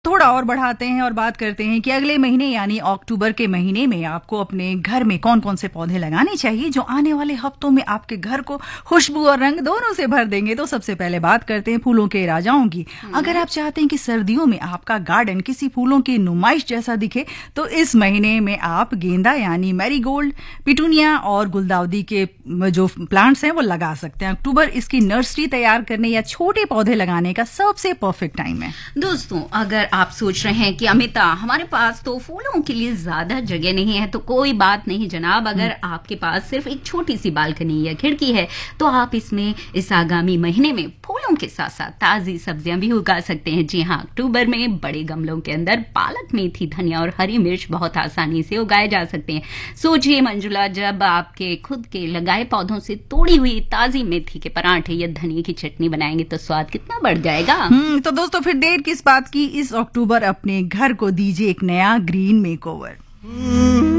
थोड़ा और बढ़ाते हैं और बात करते हैं कि अगले महीने यानी अक्टूबर के महीने में आपको अपने घर में कौन कौन से पौधे लगाने चाहिए जो आने वाले हफ्तों में आपके घर को खुशबू और रंग दोनों से भर देंगे। तो सबसे पहले बात करते हैं फूलों के राजाओं की। अगर आप चाहते हैं कि सर्दियों में आपका गार्डन किसी फूलों की नुमाइश जैसा दिखे तो इस महीने में आप गेंदा यानी मैरीगोल्ड, पिटूनिया और गुलदाउदी के जो प्लांट्स हैं वो लगा सकते हैं। अक्टूबर इसकी नर्सरी तैयार करने या छोटे पौधे लगाने का सबसे परफेक्ट टाइम है। दोस्तों, अगर आप सोच रहे हैं कि अमिता हमारे पास तो फूलों के लिए ज्यादा जगह नहीं है, तो कोई बात नहीं जनाब। अगर आपके पास सिर्फ एक छोटी सी बालकनी या खिड़की है तो आप इसमें इस आगामी महीने में फूलों के साथ साथ ताजी सब्जियां भी उगा सकते हैं। जी हाँ, अक्टूबर में बड़े गमलों के अंदर पालक, मेथी, धनिया और हरी मिर्च बहुत आसानी से उगाए जा सकते हैं। सोचिए मंजुला, जब आपके खुद के लगाए पौधों से तोड़ी हुई ताजी मेथी के पराठे या धनिया की चटनी बनाएंगे तो स्वाद कितना बढ़ जाएगा। तो दोस्तों फिर देर किस बात की, इस अक्टूबर अपने घर को दीजिए एक नया ग्रीन मेकओवर।